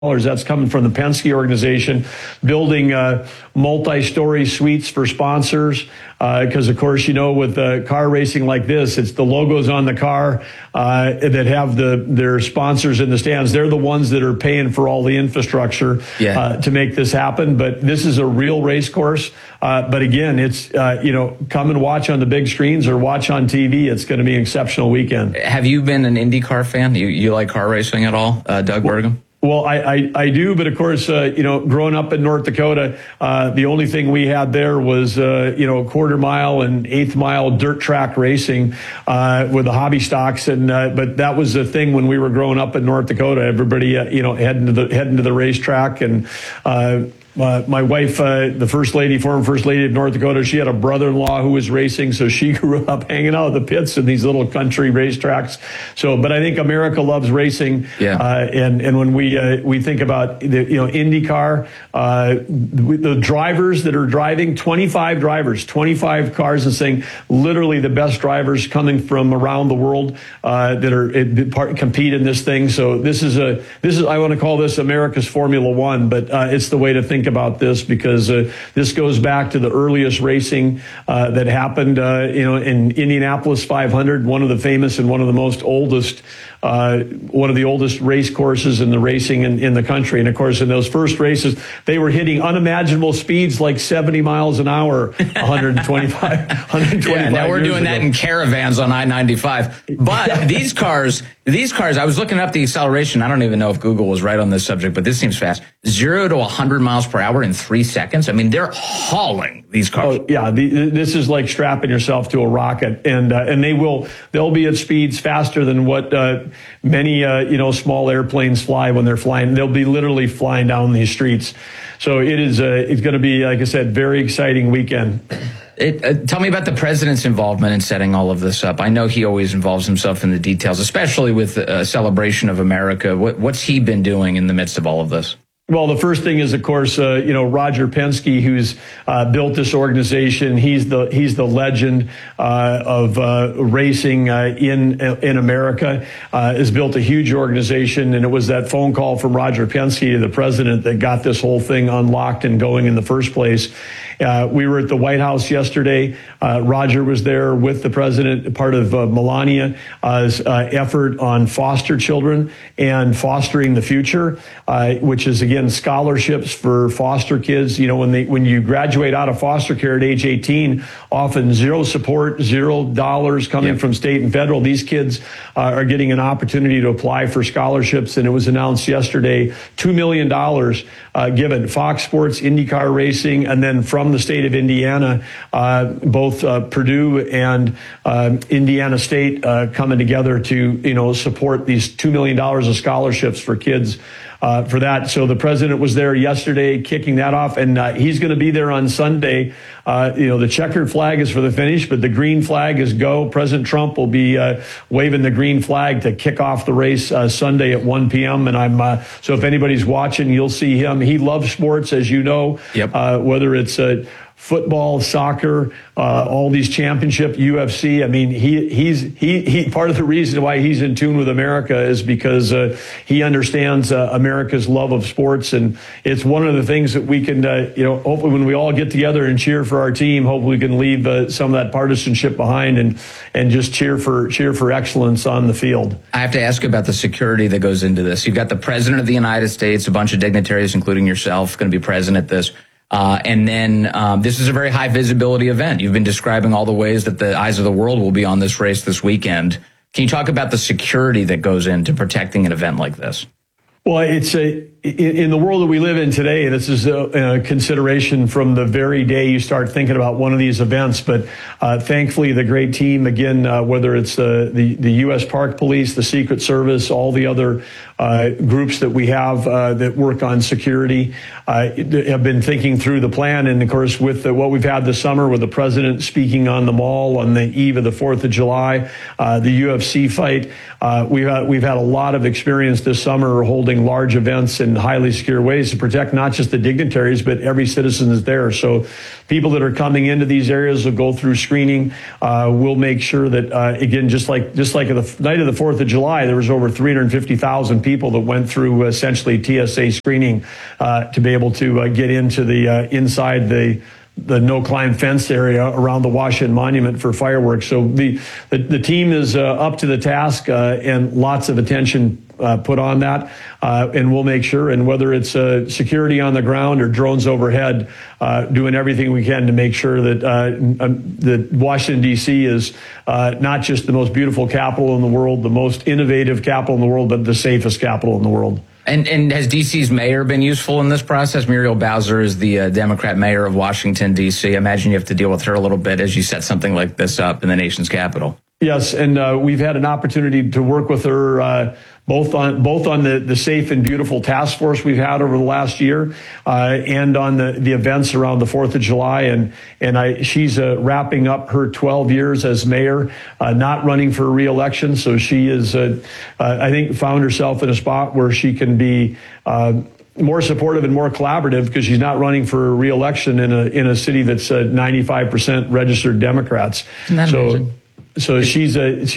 That's coming from the Penske organization, building multi-story suites for sponsors. Because, of course, with car racing like this, it's the logos on the car that have their sponsors in the stands. They're the ones that are paying for all the infrastructure to make this happen. But this is a real race course. But again, it's, come and watch on the big screens or watch on TV. It's going to be an exceptional weekend. Have you been an IndyCar fan? You like car racing at all, Doug Burgum? Well, I do, but of course, growing up in North Dakota, the only thing we had there was, quarter mile and eighth mile dirt track racing with the hobby stocks, but that was the thing when we were growing up in North Dakota. Everybody, heading to the racetrack, and my wife, the former first lady of North Dakota, she had a brother-in-law who was racing, so she grew up hanging out at the pits in these little country racetracks. But I think America loves racing, and when we think about IndyCar, the drivers that are driving, 25 drivers, 25 cars, and saying literally the best drivers coming from around the world that compete in this thing. So this is I want to call this America's Formula One, but it's the way to think about this, because this goes back to the earliest racing that happened in Indianapolis 500, one of the famous and one of the oldest race courses in the racing in the country. And of course, in those first races, they were hitting unimaginable speeds like 70 miles an hour, 125 now we're doing that in caravans on I-95. But these cars, I was looking up the acceleration. I don't even know if Google was right on this subject, but this seems fast. 0 to 100 miles per hour in 3 seconds. I mean, they're hauling these cars. Oh, yeah. This is like strapping yourself to a rocket, and they'll be at speeds faster than what many small airplanes fly when they're flying. They'll be literally flying down these streets. So it's going to be, like I said, very exciting weekend. Tell me about the president's involvement in setting all of this up. I know he always involves himself in the details, especially with a celebration of America. What's he been doing in the midst of all of this? Well, the first thing is, of course, Roger Penske, who's built this organization. He's the legend of racing in America. Has built a huge organization, and it was that phone call from Roger Penske to the president that got this whole thing unlocked and going in the first place. We were at the White House yesterday. Roger was there with the president, part of Melania's effort on foster children and fostering the future, which is, again, scholarships for foster kids. When you graduate out of foster care at age 18, often zero support, $0 coming from state and federal. These kids are getting an opportunity to apply for scholarships, and it was announced yesterday, $2 million given. Fox Sports, IndyCar Racing, and then from the state of Indiana, both Purdue and Indiana State coming together to support these $2 million of scholarships for kids for that. So the president was there yesterday kicking that off, and he's going to be there on Sunday. The checkered flag is for the finish, but the green flag is go. President Trump will be waving the green flag to kick off the race Sunday at 1 p.m. And so if anybody's watching, you'll see him. He loves sports, as you know, whether it's football, soccer, all these championship, UFC. I mean, he part of the reason why he's in tune with America is because he understands America's love of sports, and it's one of the things that we can, hopefully when we all get together and cheer for our team, hopefully we can leave some of that partisanship behind and just cheer for excellence on the field. I have to ask about the security that goes into this. You've got the president of the United States, a bunch of dignitaries, including yourself, going to be present at this. And then this is a very high visibility event. You've been describing all the ways that the eyes of the world will be on this race this weekend. Can you talk about the security that goes into protecting an event like this? Well, it's in the world that we live in today, this is a consideration from the very day you start thinking about one of these events. But thankfully, the great team, again, whether it's the U.S. Park Police, the Secret Service, all the other groups that we have that work on security, have been thinking through the plan. And of course, with what we've had this summer, with the president speaking on the Mall on the eve of the 4th of July, the UFC fight, we've had a lot of experience this summer holding large events in highly secure ways to protect not just the dignitaries, but every citizen that's there. So people that are coming into these areas will go through screening. We'll make sure that, again, just like the night of the 4th of July, there was over 350,000 people people that went through essentially TSA screening to be able to get into the inside the no climb fence area around the Washington Monument for fireworks. So the team is up to the task and lots of attention put on that, and we'll make sure, and whether it's security on the ground or drones overhead, doing everything we can to make sure that Washington, D.C. is not just the most beautiful capital in the world, the most innovative capital in the world, but the safest capital in the world. And has D.C.'s mayor been useful in this process? Muriel Bowser is the Democrat mayor of Washington, D.C. I imagine you have to deal with her a little bit as you set something like this up in the nation's capital. Yes, and we've had an opportunity to work with her both on the Safe and Beautiful task force we've had over the last year, and on the events around the 4th of July. And she's wrapping up her 12 years as mayor, not running for re-election. So she is, I think, found herself in a spot where she can be more supportive and more collaborative, because she's not running for re-election in a city that's 95% registered Democrats. Isn't that amazing? So she's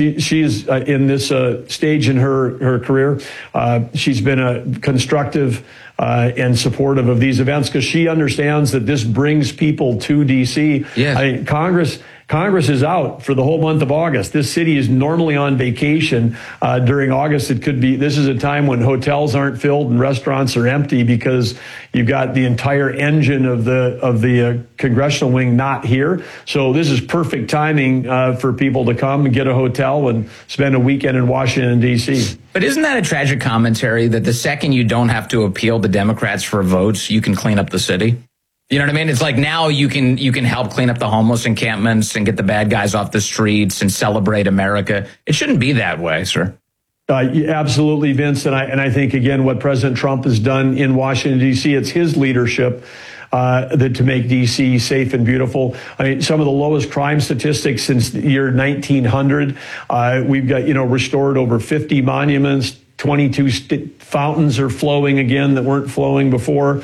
in this stage in her career. She's been constructive and supportive of these events, because she understands that this brings people to D.C. Yes. Congress is out for the whole month of August. This city is normally on vacation during August. This is a time when hotels aren't filled and restaurants are empty, because you've got the entire engine of the congressional wing not here. So this is perfect timing for people to come and get a hotel and spend a weekend in Washington, D.C. But isn't that a tragic commentary that the second you don't have to appeal to Democrats for votes, you can clean up the city? You know what I mean? It's like now you can help clean up the homeless encampments and get the bad guys off the streets and celebrate America. It shouldn't be that way, sir. Absolutely, Vince. And I think, again, what President Trump has done in Washington, D.C., it's his leadership to make D.C. safe and beautiful. I mean, some of the lowest crime statistics since the year 1900. We've got, restored over 50 monuments. 22 fountains are flowing again that weren't flowing before.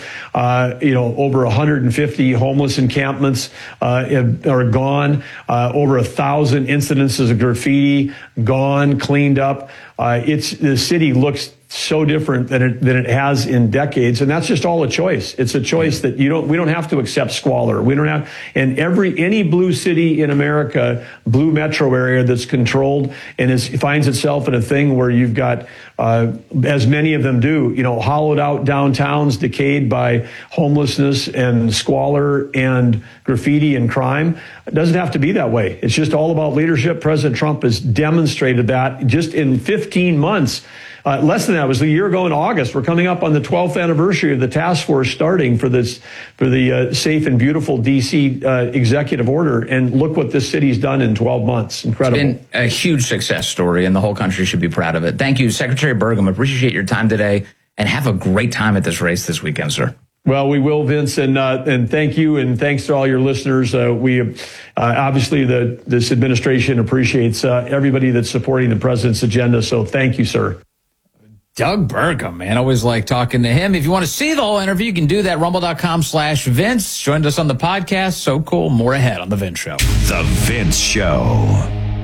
Over 150 homeless encampments are gone. Over 1,000 incidences of graffiti gone, cleaned up. The city looks so different than it has in decades, and that's just all a choice. It's a choice that we don't have to accept squalor. We don't have, and any blue city in America, blue metro area that's controlled and finds itself in a thing where you've got, as many of them do, hollowed out downtowns, decayed by homelessness and squalor and graffiti and crime. It doesn't have to be that way. It's just all about leadership. President Trump has demonstrated that just in 15 months. Less than that, it was a year ago in August. We're coming up on the 12th anniversary of the task force starting for the Safe and Beautiful D.C. executive order. And look what this city's done in 12 months. Incredible. It's been a huge success story, and the whole country should be proud of it. Thank you, Secretary Burgum. Appreciate your time today, and have a great time at this race this weekend, sir. Well, we will, Vince, and thank you, and thanks to all your listeners. We obviously this administration appreciates everybody that's supporting the president's agenda. So thank you, sir. Doug Burgum, man. Always like talking to him. If you want to see the whole interview, you can do that. Rumble.com/Vince. Joined us on the podcast. So cool. More ahead on The Vince Show. The Vince Show.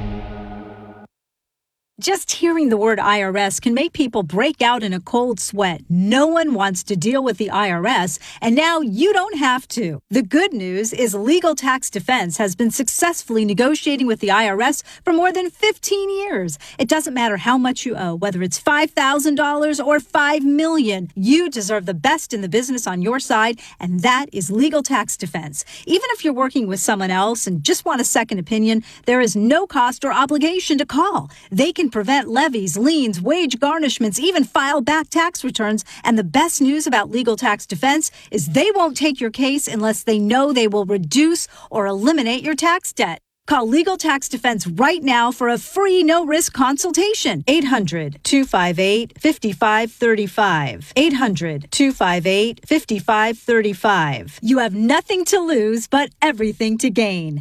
Just hearing the word IRS can make people break out in a cold sweat. No one wants to deal with the IRS, and now you don't have to. The good news is Legal Tax Defense has been successfully negotiating with the IRS for more than 15 years. It doesn't matter how much you owe, whether it's $5,000 or $5 million. You deserve the best in the business on your side, and that is Legal Tax Defense. Even if you're working with someone else and just want a second opinion, there is no cost or obligation to call. They can prevent levies, liens, wage garnishments, even file back tax returns. And the best news about Legal Tax Defense is they won't take your case unless they know they will reduce or eliminate your tax debt. Call Legal Tax Defense right now for a free no-risk consultation. 800-258-5535. 800-258-5535. You have nothing to lose but everything to gain.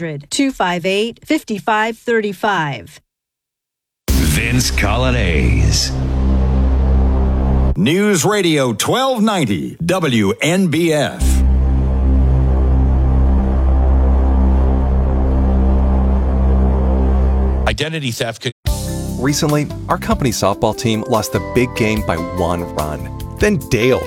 800-258-5535. Vince Coglianese. News Radio 1290 WNBF. Identity theft could Recently, our company softball team lost the big game by 1 run. Then Dale